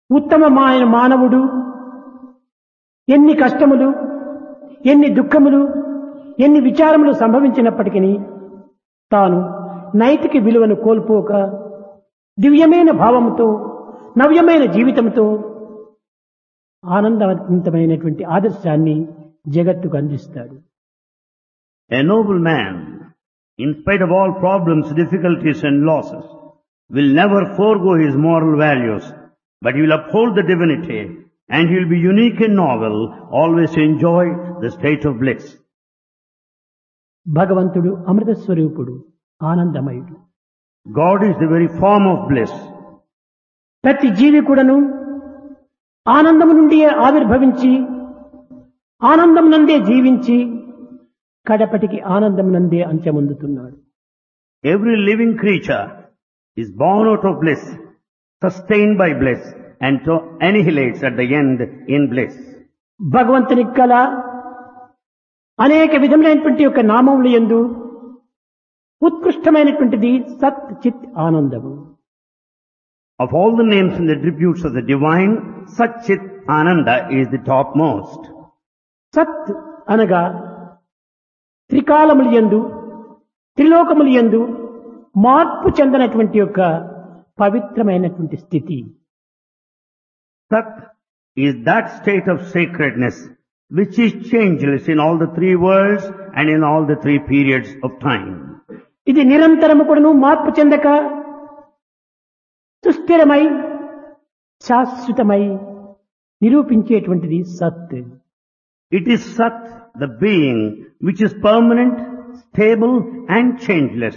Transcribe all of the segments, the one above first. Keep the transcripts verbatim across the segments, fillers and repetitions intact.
ఉత్తమమైన మానవుడు ఎన్ని కష్టములు, ఎన్ని దుఃఖములు, ఎన్ని విచారములు సంభవించినప్పటికీ తాను నైతిక విలువను కోల్పోక దివ్యమైన భావముతో నవ్యమైన జీవితంతో ఆనందవంతమైనటువంటి ఆదర్శాన్ని జగత్తుకు అందిస్తాడు. A noble man, in spite of all problems, difficulties and losses, will never forego his moral values, but he will uphold the divinity and he will be unique and novel, always enjoy the state of bliss. భగవంతుడు అమృత స్వరూపుడు, ఆనందమయుడు. God is the very form of bliss. ప్రతి జీవి కూడాను ఆనందము నుండి ఆవిర్భవించి ఆనందం నందే జీవించి కడపటికి ఆనందం నందే అంత్యమొందుతున్నాడు. Every living creature is born out of bliss, sustained by bliss, and so annihilates at the end in bliss. భగవంతుని కల అనేక విధములైనటువంటి యొక్క నామములు యందు ఉత్కృష్టమైనటువంటిది సత్ చిత్ ఆనందము. Of all the names and attributes of the divine, Sat Chit Ananda is the topmost. సత్ అనగా త్రికాలములు యందు త్రిలోకములు యందు మార్పు చెందనటువంటి యొక్క పవిత్రమైనటువంటి స్థితి. Sat is that state of sacredness which is changeless in all the three worlds and in all the three periods of time. ఇది నిరంతరము కూడాను మార్పు చెందక సుస్థిరమై శాశ్వతమై నిరూపించేటువంటిది సత్. It is Sat, the being, which is permanent, stable and changeless.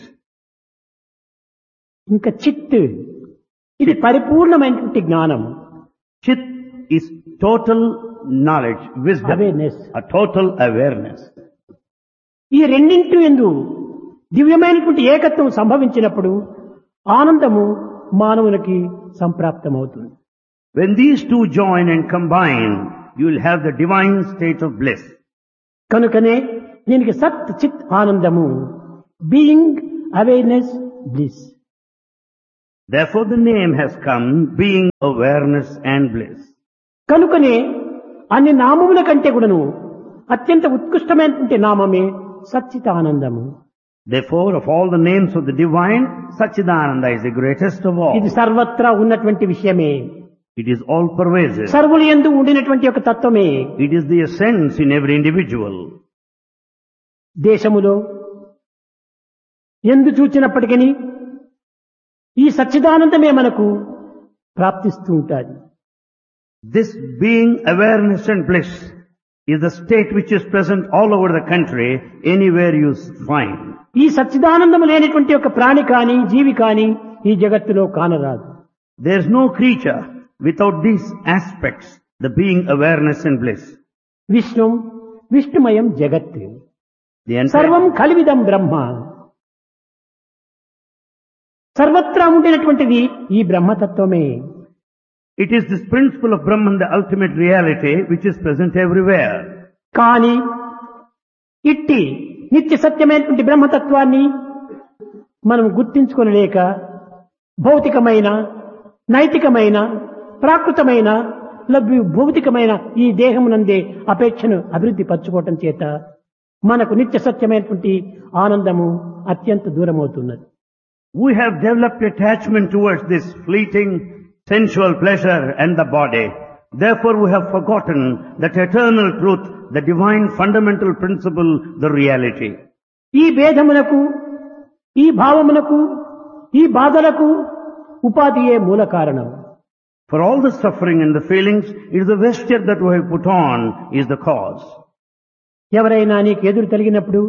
ఇంకా చిత్ ఇది పరిపూర్ణమైనటువంటి జ్ఞానం. Chit is total knowledge, wisdom, Awareness. a total awareness. ఈ రెండింటి యందు దివ్యమైనటువంటి ఏకత్వం సంభవించినప్పుడు ఆనందము మానవునికి సంప్రాప్తమవుతుంది. When these two join and combine, you will have the divine state of bliss. కనుకనే దీనికి సత్ చిత్ ఆనందము, being awareness bliss. Therefore the name has come, being awareness and bliss. కనుకనే అన్ని నామముల కంటే కూడాను అత్యంత ఉత్కృష్టమైనటువంటి నామమే సచ్చిత్ ఆనందము. Therefore, of all the names of the divine, Satchidananda is the greatest of all. ఇది సర్వత్రా ఉన్నటువంటి విషయమే. It is all pervasive. సర్వుల యందు ఉండినటువంటి ఒక తత్వమే. It is the essence in every individual. దేశములో ఎందు చూచినప్పటికీ ఈ సచ్చిదానందమే మనకు ప్రాప్తిస్తూ ఉంటుంది. This being awareness and bliss is the state which is present all over the country, anywhere you find. ఈ సచ్చిదానందము లేనటువంటి ఒక ప్రాణి కాని జీవి కాని ఈ జగత్తులో కానరాదు. There is no creature without these aspects, the being awareness and bliss. విష్ణుం విష్ణుమయం జగత్, The entire, సర్వం కలివిదం బ్రహ్మ. సర్వత్రా ఉండినటువంటిది ఈ బ్రహ్మతత్వమే. it is this principle of Brahman, the ultimate reality, which is present everywhere. కానీ ఇట్టి నిత్య సత్యమైనటువంటి బ్రహ్మతత్వాన్ని మనం గుర్తించుకొనలేక భౌతికమైన నైతికమైన ప్రాకృతమైన లభ్యు భౌతికమైన ఈ దేహమునందే అపేక్షను అభివృద్ధి పరచుకోవటం చేత మనకు నిత్య సత్యమైనటువంటి ఆనందము అత్యంత దూరమవుతున్నది. We have developed attachment towards this fleeting sensual pleasure and the body. Therefore we have forgotten that eternal truth, the divine fundamental principle, the reality. ఈ భేదమునకు ఈ భావమునకు ఈ బాధలకు ఉపాధియే మూల కారణం. For all the suffering and the feelings, it is the vesture that we have put on is the cause. ఎవరైనా నీకు ఎదురు తగిలినప్పుడు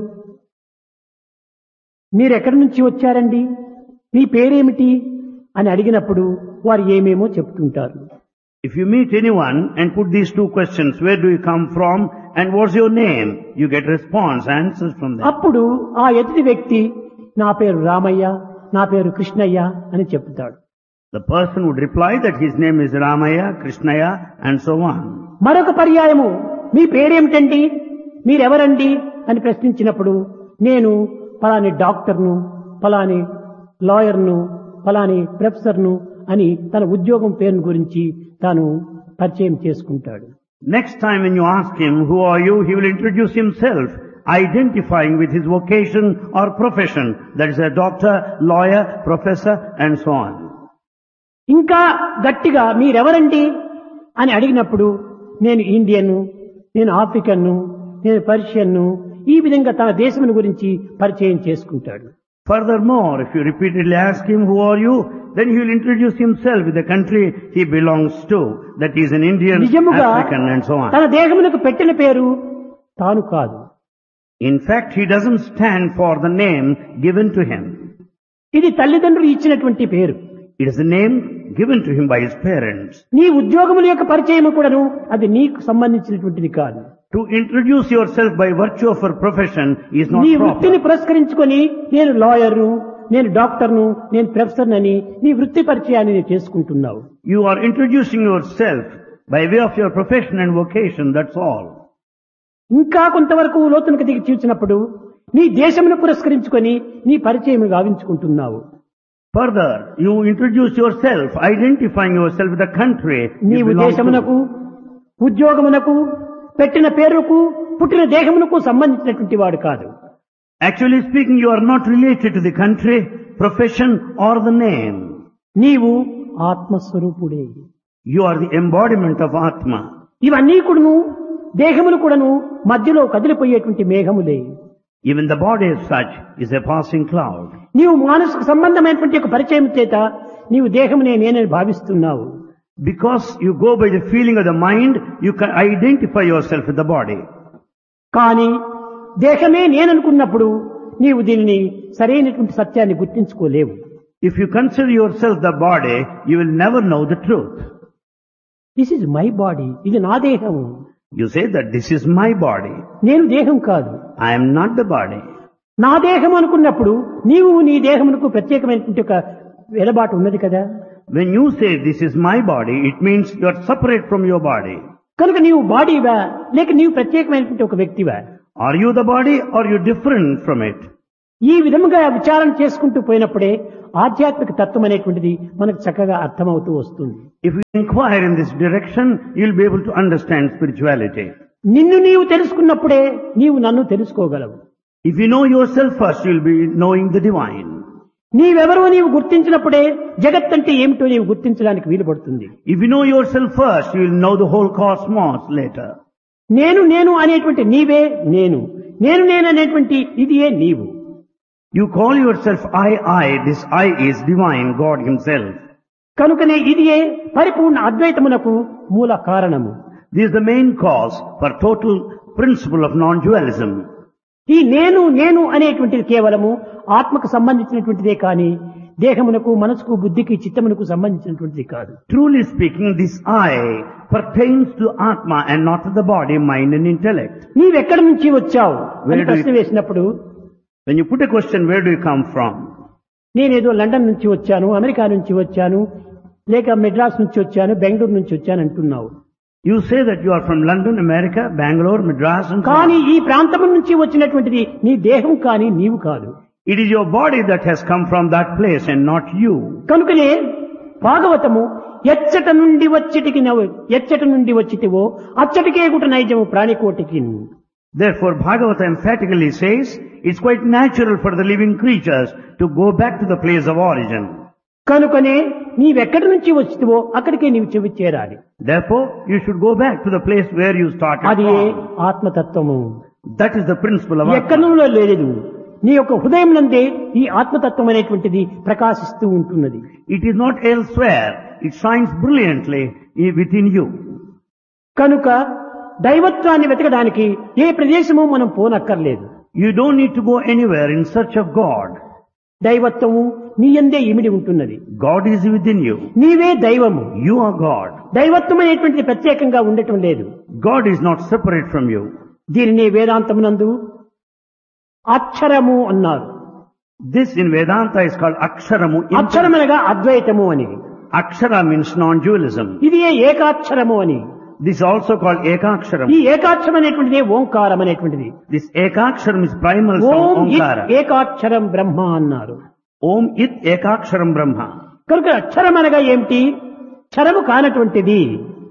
మీరెక్కడి నుంచి వచ్చారండి, మీ పేరేమిటి అని అడిగినప్పుడు వారు ఏమేమో చెప్తుంటారు. If you meet anyone and put these two questions, where do you come from and what's your name, you get response, answers from them. అప్పుడు ఆ ఎదుటి వ్యక్తి నా పేరు రామయ్య, నా పేరు కృష్ణయ్య అని చెప్తాడు. The person would reply that his name is Ramaya, Krishnaya and so on. మరొక పర్యాయము మీ పేరేమిటండి, మీరెవరండి అని ప్రశ్నించినప్పుడు నేను ఫలాని డాక్టర్ను, ఫలాని లాయర్ను, ఫలాని ప్రొఫెసర్ను అని తన ఉద్యోగం పేరు గురించి తాను పరిచయం చేసుకుంటాడు. Next time when you ask him, who are you, he will introduce himself, identifying with his vocation or profession. That is a doctor, lawyer, professor, and so on. ఇంకా గట్టిగా మీరెవరండి అని అడిగినప్పుడు నేను ఇండియన్, నేను ఆఫ్రికన్ను, నేను పర్షియన్ను, ఈ విధంగా తన దేశం గురించి పరిచయం చేసుకుంటాడు. Furthermore, if you repeatedly ask him, who are you, then he will introduce himself with the country he belongs to. That he is an Indian, నిజముగా African, and so on. తన దేశమునకు పెట్టిన పేరు తాను కాదు. In fact, he doesn't stand for the name given to him. ఇది తల్లిదండ్రులు ఇచ్చినటువంటి పేరు. It is a name given to him by his parents. నీ ఉద్యోగముల యొక్క పరిచయం కూడాను అది నీకు సంబంధించినటువంటిది కాదు. To introduce yourself by virtue of your profession is not నీ proper. వృత్తిని పురస్కరించుకొని నేను లాయర్ను, నేను డాక్టర్ను, నేను ప్రొఫెసర్ అని నీ వృత్తి పరిచయాన్ని నీవు చేసుకుంటున్నావు. You are introducing yourself by way of your profession and vocation, that's all. ఇంకా కొంతవరకు లోతునికి దిగి చూసినప్పుడు నీ దేశమును పురస్కరించుకొని నీ పరిచయం గావించుకుంటున్నావు. Further, you introduce yourself, identifying yourself with the country you నీవు belong దేశమునకు, to. ఉద్యోగమునకు, పెట్టిన పేరుకు, పుట్టిన దేహమునకు సంబంధించినటువంటి వాడు కాదు. Actually speaking, you are not related to the country, profession, or the name. నీవు ఆత్మస్వరూపుడే. You are the embodiment of Atma. ఇవన్నీ కూడాను దేహములు కూడాను మధ్యలో కదిలిపోయేటువంటి మేఘములే. Even the body as such is a passing cloud. నీవు మానసిక సంబంధమైనటువంటి ఒక పరిచయం చేత నీవు దేహమునే నేనని భావిస్తున్నావు. Because you go by the feeling of the mind, you can identify yourself with the body. కానీ దేహమే నేననుకున్నప్పుడు నీవు దీనిని సరైనటువంటి సత్యాన్ని గుర్తించుకోలేవు. If you consider yourself the body, you will never know the truth. This is my body, ఇది నా దేహము. You say that this is my body. నేను దేహం కాదు. I am not the body. నా దేహం అనుకున్నప్పుడు నీవు నీ దేహమునకు ప్రత్యేకమైనటువంటి ఒక వెలబాటు ఉన్నది కదా. When you say this is my body, it means you are separate from your body. కనుక నీవు బాడీవా లేక నీవు ప్రత్యేకమైనటువంటి ఒక వ్యక్తివా? Are you the body or are you different from it? ఈ విధముగా విచారణ చేసుకుంటూ పోయినప్పుడే ఆధ్యాత్మిక తత్వం అనేటువంటిది మనకు చక్కగా అర్థమవుతూ వస్తుంది. If you inquire in this direction, you will be able to understand spirituality. నిన్ను నీవు తెలుసుకున్నప్పుడే నీవు నన్ను తెలుసుకోగలవు. If you know yourself first, you will be knowing the divine. నీవెవరో నీవు గుర్తించినప్పుడే జగత్ అంటే ఏమిటో నీవు గుర్తించడానికి వీలు పడుతుంది. If you know yourself first, you will know the whole cosmos later. నేను నేను అనేటువంటి నీవే నేను, నేను నేను అనేటువంటి ఇదియే నీవు. You call yourself I, I. This I is divine, God himself. కనుకనే ఇదియే పరిపూర్ణ అద్వైతమునకు మూల కారణము. This is the main cause for total principle of non-dualism. ఈ నేను నేను అనేటువంటిది కేవలము ఆత్మకు సంబంధించినటువంటిదే కానీ దేహమునకు, మనసుకు, బుద్ధికి, చిత్తమునకు సంబంధించినటువంటిది కాదు. Truly speaking, this I pertains to Atma and not to the body, mind and intellect. నీవెక్కడి నుంచి వచ్చావు Where అని do ప్రశ్న you- వేసినప్పుడు When you put a question, where do you come from? నేనేదో లండన్ నుంచి వచ్చాను, అమెరికా నుంచి వచ్చాను, లేక మెడ్రాస్ నుంచి వచ్చాను, బెంగళూరు నుంచి వచ్చాను అంటున్నావు. You say that you are from London, America, Bangalore, Madras and so కానీ on. ఈ ప్రాంతం నుంచి వచ్చినటువంటిది నీ దేహం కానీ నీవు కాదు. It is your body that has come from that place and not you. కనుకనే భాగవతము ఎచ్చట నుండి వచ్చటికి నవ్వు ఎచ్చట నుండి వచ్చితివో అచ్చటికే గుట నైజము ప్రాణికోటికి. Therefore, Bhagavata emphatically says, it's quite natural for the living creatures to go back to the place of origin. కనుకనే నీవెక్కడి నుంచి వచ్చితివో అక్కడికే నీవు చెవి చేరాలి. Therefore, you should go back to the place where you started అది from. ఆత్మతత్వము. That is the principle of ఎక్కడో Atma. లేదు, నీ యొక్క హృదయం నందే ఈ ఆత్మతత్వం అనేటువంటిది ప్రకాశిస్తూ ఉంటున్నది. It is not elsewhere. It shines brilliantly within you. కనుక దైవత్వాన్ని వెతకడానికి ఏ ప్రదేశము మనం పోనక్కర్లేదు. You don't need to go anywhere in search of God. దైవత్వము నీ యందే ఇమిడి ఉంటున్నది. God is within you. నీవే దైవము. You are God. దైవత్వం అనేటువంటిది ప్రత్యేకంగా ఉండటం లేదు. God is not separate from you. దీనిని వేదాంతమునందు అక్షరము అన్నారు. This in Vedanta is called Aksharamu. అక్షరమనగా అద్వైతము అని. Akshara means non-dualism. ఇది ఏకాక్షరము అని. This is also called Ekaksharam. ఈ ఏకాక్షరం అనేటువంటిది ఓంకారం అనేటువంటిది. This Ekaksharam is primal Om from ఇత్ Omkara. ఏకాక్షరం బ్రహ్మ అన్నారు. Om it Ekaksharam Brahma. కనుక అక్షరం అనగా ఏమిటి? క్షరము కానటువంటిది.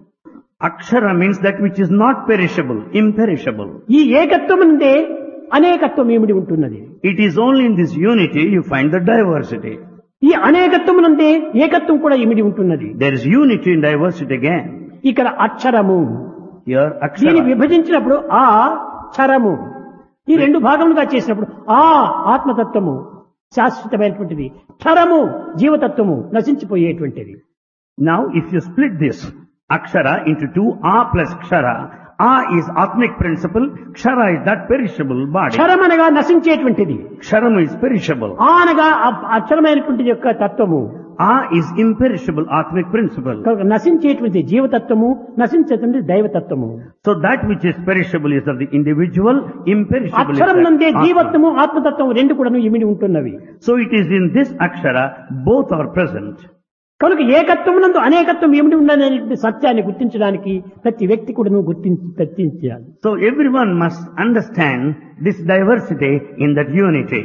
Akshara means that which is not perishable, imperishable. ఈ ఏకత్వం నుండే అనేకత్వం ఏమిడి ఉంటున్నది. It is only in this unity you find the diversity. ఈ అనేకత్వం నుండే ఏకత్వం కూడా ఇమిడి ఉంటున్నది. There is unity in diversity again. ఇక్కడ అక్షరము, Here, దీన్ని Akshara. విభజించినప్పుడు ఆ క్షరము, ఈ రెండు భాగములుగా చేసినప్పుడు ఆ ఆత్మతత్వము శాశ్వతమైనటువంటిది, క్షరము జీవతత్వము నశించిపోయేటువంటిది. Now, if you split this Akshara into two, A plus Kshara, A is Atmic principle, Kshara is that perishable body. క్షరం అనగా నశించేటువంటిది, Ksharam is perishable. ఆ అనగా అ- అక్షరమైనటువంటి యొక్క తత్వము. A is imperishable Atmic principle. కనుక నశించేటువంటి జీవతత్వము, నశించేటువంటి దైవతత్వము. So that which is perishable is of the individual, imperishable is అక్షరం నందే that Atma. జీవత్వము ఆత్మతత్వం రెండు కూడా ఇమిడి ఉంటున్నవి. So it is in this Akshara, both are present. కనుక ఏకత్వమునందు అనేకత్వం ఏమిటి ఉన్నదనే సత్యాన్ని గుర్తించడానికి ప్రతి వ్యక్తి కూడా గుర్తించి గుర్తించాలి. So everyone must understand this diversity in that unity.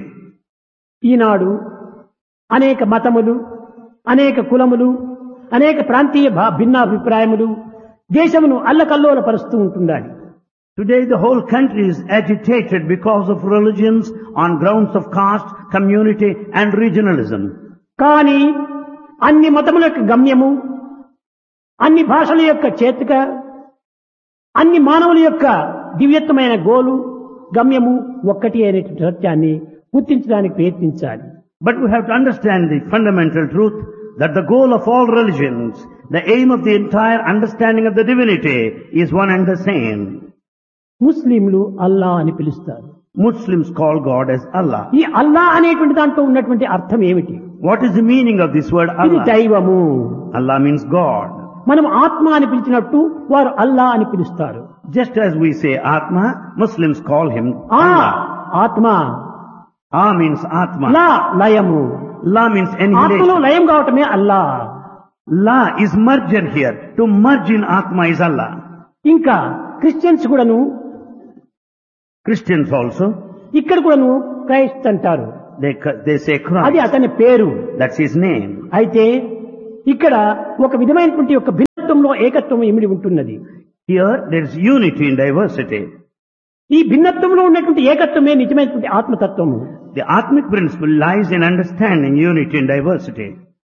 ఈనాడు అనేక మతములు, అనేక కులములు, అనేక ప్రాంతీయ భా- భిన్నాభిప్రాయములు దేశమును అల్లకల్లోలపరుస్తూ ఉంటున్నాయి. Today the whole country is agitated because of religions on grounds of caste, community and regionalism. కానీ అన్ని మతముల యొక్క గమ్యము, అన్ని భాషల యొక్క చేతిక, అన్ని మానవుల యొక్క దివ్యత్వమైన గోలు గమ్యము ఒక్కటి అనేటువంటి సత్యాన్ని గుర్తించడానికి ప్రయత్నించాలి. But we have to understand the fundamental truth that the goal of all religions, the aim of the entire understanding of the divinity is one and the same. ముస్లింలు అల్లా అని పిలుస్తారు. Muslims call God as Allah. ఈ అల్లా అనేటువంటి దాంట్లో ఉన్నటువంటి అర్థం ఏమిటి? What is the meaning of this word ఇది Allah? దైవము. Allah means God. మనం ఆత్మ అని పిలిచినట్టు వారు అల్లా అని పిలుస్తారు. Just as we say Atma, Muslims call him ఆ Allah. ఆత్మ, A means Atma. లా లయము. La means ఆత్మలో annihilation. లయం కావటమే అల్లా. La is merger here. To merge in Atma is Allah. ఇంకా క్రిస్టియన్స్ కూడాను, Christians also, ఇక్కడ కూడాను క్రైస్ట్ అంటారు. they, they say అది Christ. అతని పేరు. That's his name. అయితే ఇక్కడ ఒక విధమైనటువంటి ఒక భిన్నత్వంలో ఏకత్వం ఇమిడి ఉంటున్నది. Here there is unity in diversity. ఈ భిన్నత్వంలో ఉన్నటువంటి ఏకత్వమే నిజమైనటువంటి ఆత్మతత్వము. The Atmic principle lies in understanding unity in diversity.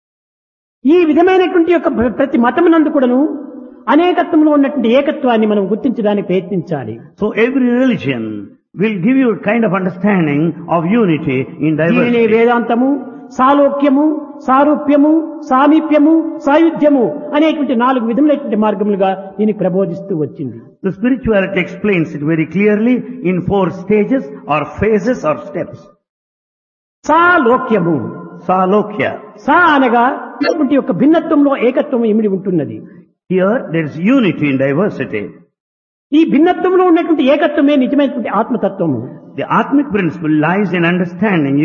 ఈ విధమైనటువంటి యొక్క ప్ర- ప్రతి మతమునందు కూడాను అనేకత్వంలో ఉన్నటువంటి ఏకత్వాన్ని మనం గుర్తించడానికి ప్రయత్నించాలి. So every religion will give you a kind of understanding of unity in దీనినే diversity. వేదాంతము, సాలోక్యము, సారూప్యము, సామీప్యము, సాయుధ్యము అనేటువంటి నాలుగు విధములైనటువంటి మార్గములుగా దీన్ని ప్రబోధిస్తూ వచ్చింది. The spirituality explains it very clearly in four stages or phases or steps. సాలోక్యము, Salokya. సా అనగా ఇటువంటి యొక్క భిన్నత్వంలో ఏకత్వం ఇమిడి ఉంటున్నది. Here there is unity in diversity. ఈ భిన్నత్వంలో ఉన్నటువంటి ఏకత్వమే నిజమైనటువంటి ఆత్మతత్వము. The Atmic principle lies in understanding